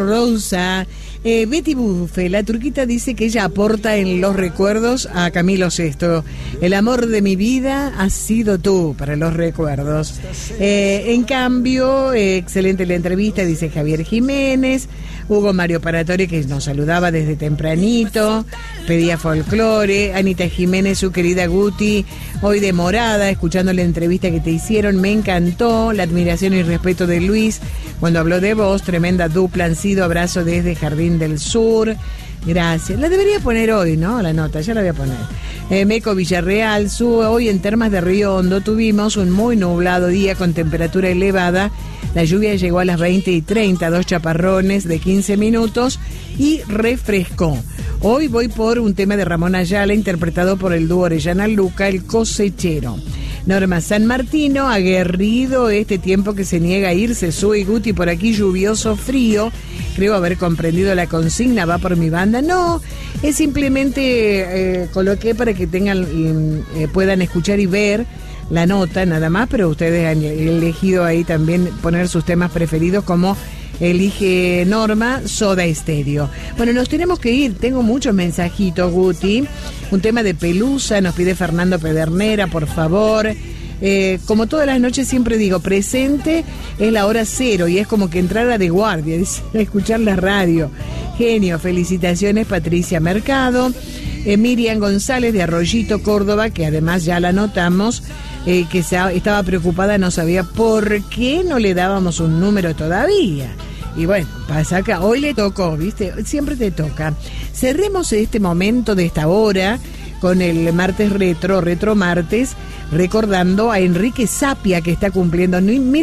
Rosa. Betty Buffe, la turquita, dice que ella aporta en los recuerdos a Camilo VI. El amor de mi vida has sido tú para los recuerdos. En cambio, excelente la entrevista, dice Javier Jiménez. Hugo Mario Paratore, que nos saludaba desde tempranito, pedía folclore. Anita Jiménez, su querida Guti, hoy de morada, escuchando la entrevista que te hicieron, me encantó. La admiración y respeto de Luis cuando habló de vos, tremenda dupla han sido. Abrazo desde Jardín del Sur. Gracias. La debería poner hoy, ¿no? La nota, ya la voy a poner. Meco Villarreal, hoy en Termas de Río Hondo tuvimos un muy nublado día con temperatura elevada. La lluvia llegó a las 20:30, 2 chaparrones de 15 minutos y refrescó. Hoy voy por un tema de Ramón Ayala, interpretado por el dúo Orellana Luca, El Cosechero. Norma San Martino, aguerrido este tiempo que se niega a irse. Sue Guti, por aquí lluvioso, frío. Creo haber comprendido la consigna, va por mi banda. No, es simplemente coloqué para que tengan puedan escuchar y ver la nota, nada más, pero ustedes han elegido ahí también poner sus temas preferidos, como elige Norma, Soda Stereo. Bueno, nos tenemos que ir, tengo muchos mensajitos, Guti. Un tema de Pelusa, nos pide Fernando Pedernera, por favor. Como todas las noches siempre digo, presente es la hora cero y es como que entrara de guardia, dice, a escuchar la radio. Genio, felicitaciones Patricia Mercado. Miriam González de Arroyito, Córdoba, que además ya la notamos, que estaba preocupada, no sabía por qué no le dábamos un número todavía. Y bueno, pasa acá, hoy le tocó, ¿viste? Siempre te toca. Cerremos este momento de esta hora con el martes retro martes, recordando a Enrique Sapia, que está cumpliendo en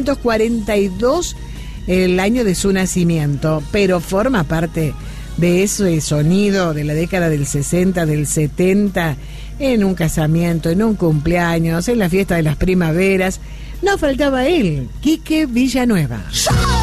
1942 el año de su nacimiento, pero forma parte de ese sonido de la década del 60, del 70, en un casamiento, en un cumpleaños, en la fiesta de las primaveras. No faltaba él, Quique Villanueva.